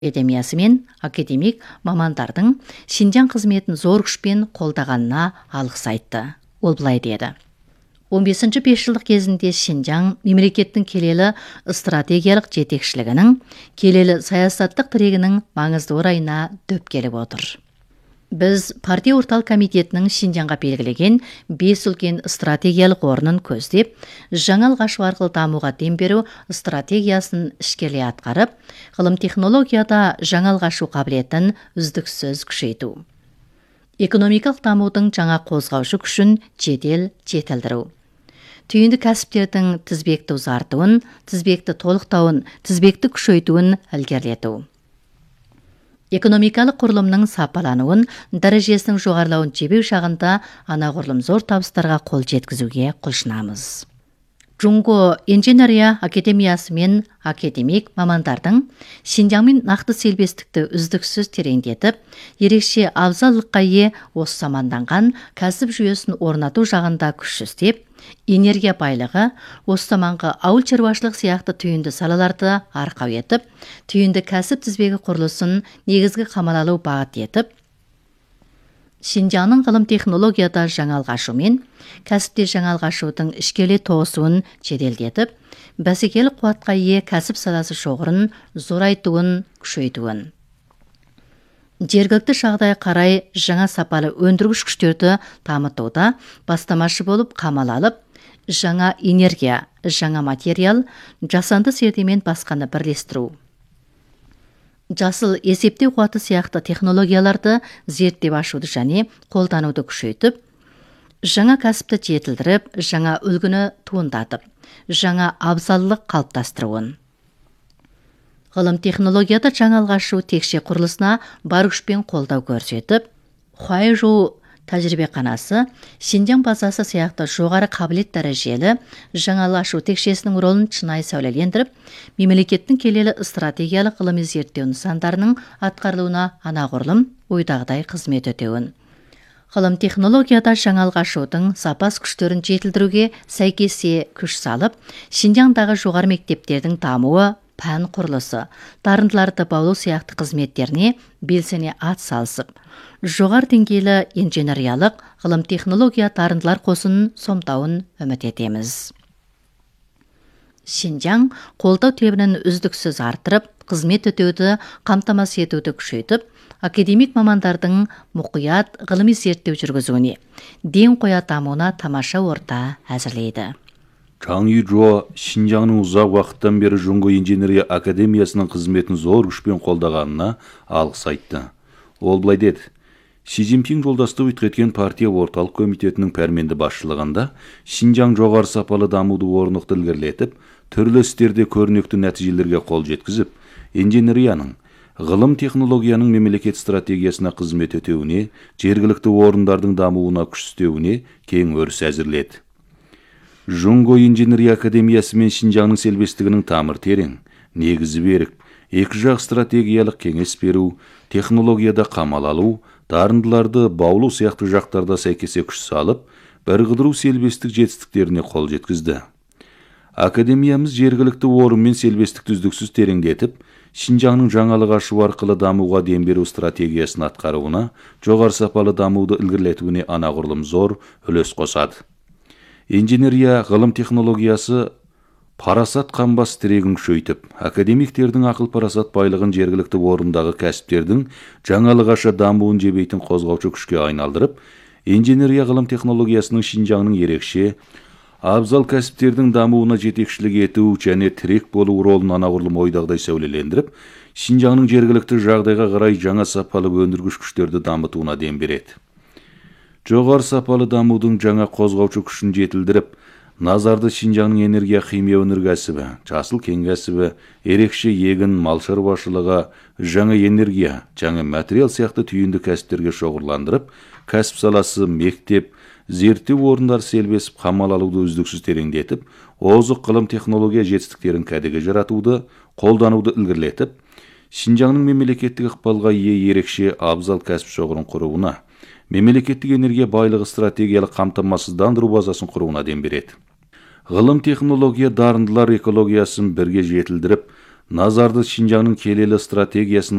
академиясы мен академик мамандардың Шинжаң қызметін зор күшпен қолдағанына алғыс айтты. Ол былай деді: 15-ші бесжылдық кезінде Шинжаң мемлекеттің келелі стратегиялық жетекшілігінің, келелі саясаттық тірегінің маңызды орайына дөп келіп отыр. Біз партия орталық комитетінің Шинжаңға белгілеген 5 үлкен стратегиялық орнын көздеп, жаңа алғашу арқылы дамуға дем беру стратегиясын ішкерлей атқарып, ғылым технологияда жаңа алғашу қабілетін үздіксіз күшейту. Экономикалық дамудың жаңа қозғаушы күшін жедел жетілдіру. Түйінді кәсіптердің тізбекті ұзартуын, тізбекті толықтауын, тізбекті күшейтуін ілгерілету. Экономикалық құрылымның сапалануын, дәрежесінің жоғарылауын жебеу шағында анағұрлым зор табыстарға қол жеткізуге құлшынамыз. Джунго инженерия академиясы мен академик мамандардың Шинжаңмен нақты селбестікті үздіксіз тереңдетіп, ерекше абзалдыққа ие осы заманданған кәсіп жүйесін орнату жағында күш істеп, энергия байлығы, осы заманғы ауыл шаруашылық сияқты түйінді салаларды арқау етіп, түйінді кәсіп тізбегі құрылысын негізгі қамал алу бағыт етіп, Шинжаңның ғылым технологияда жаңа алғашу мен кәсіпте жаңа алғашудың ішкеле тоғысуын жеделдетіп, бәсекелік қуатқа ие кәсіп саласы шоғырын зорайтуын, күшейтуін. Жергілікті жағдайға қарай жаңа сапалы өндіргіш күштерді дамытуда бастамашы болып қамал алып, жаңа энергия, жаңа материал, жасанды зердемен басқаны бірлестіру. Жасыл есептеу қуаты сияқты технологияларды зерттеп ашуды және қолдануды күшейтіп, жаңа кәсіпті жетілдіріп, жаңа үлгіні туындатып, жаңа абзаллық қалыптастыруын. Ғылым технологияда жаңа алғашу текше құрылысына бар күшпен қолдау көрсетіп, Хуайжоу тәжірибеқанасы, Шинжаң базасы сияқты жоғары қабілет дәрежелі жаңа алғашу текшесінің ролын шынайы сәулелендіріп, мемлекеттің келелі стратегиялық ғылыми зерттеу нысандарының атқарылуына анағұрлым ойдағыдай қызмет етуін. Ғылым технологияда жаңа алғашудың сапас күштерін жетілдіруге сәйкесе күш салып, Шинжаңдағы жоғары мектептердің дамуы, пән құрылысы, дарындыларды баулу сияқты қызметтеріне белсене ат салысып, жоғары деңгейлі инженериялық ғылым технология дарындылар қосын сомдауын үміт етеміз. Шинжаң қолдау тебінін үздіксіз артырып, қызмет өтеуді қамтамасыз етуді күшейтіп, академик мамандардың мұқият ғылыми зерттеу жүргізуіне, ден қоя дамуына тамаша орта әзірлейді. Чаң Южо Шинжаңның ұзақ уақыттан бері Джунго инженерия академиясының қызметін зор күшпен қолдағанына алғыс айтты. Ол былай деді: Си Цзиньпин жолдасты өткеткен партия орталық комитетінің пәрменді басшылығында Шинжаң жоғары сапалы дамуды орнықты ілгерілетіп, түрлі істерде көрнекті нәтижелерге қол жеткізіп, инженерияның, ғылым технологияның мемлекет стратегиясына қызмет етуіне, жергілікті орындардың дамуына күш істеуіне кең өріс әзірледі. Джунго инженерия академиясы мен Шинжаңның селбестігінің тамыр терең, негізі берік, екі жақ стратегиялық кеңес беру, технологияда қамал алу, дарындыларды баулу сияқты жақтарда сәйкесе күш салып, бірғыдыру селбестік жетістіктеріне қол жеткізді. Академиямыз жергілікті орын мен селбестікті үздіксіз тереңдетіп, Шинжаңның жаңалық ашу арқылы дамуға дем беру стратегиясын атқаруына, жоғары сапалы дамуды ілгерілетуіне анағұрлым зор үлес қосады. Инженерия ғылым технологиясы парасат қамбас тірегін күшейтіп, академиктердің ақыл парасат байлығын жергілікті орындағы кәсіптердің жаңалық аша дамуын жебейтін қозғаушы күшке айналдырып, инженерия ғылым технологиясының Шинжаңның ерекше абзал кәсіптердің дамуына жетекшілік ету және тірек болу ролын анағұрлым ойдағыдай сәулелендіріп, Шинжаңның жергілікті жағдайға қарай жаңа сапалы өндіргіш күштерді дамытуына дем береді. Жоғары сапалы дамудың жаңа қозғаушы күшін жетілдіріп, назарды Шинжаңның энергия химия өнеркәсібі, жасыл кен кәсібі, ерекше егін, мал шаруашылығы, жаңа энергия, жаңа материал сияқты түйінді кәсіптерге шоғырландырып, кәсіп саласы, мектеп, зерттеу орындары селбесіп, қамал алуды үздіксіз тереңдетіп, озық ғылым технология жетістіктерін кәдеге жаратуды, қолдануды ілгерілетіп, Шинжаңның мемлекеттік ықпалға ие ерекше абзал кәсіп шоғырын құруына, мемлекеттік энергия байлығы стратегиялық қамтамасыздандыру базасын құруына дем береді. Ғылым технология дарындылар экологиясын бірге жетілдіріп, назарды Шинжаңның келелі стратегиясын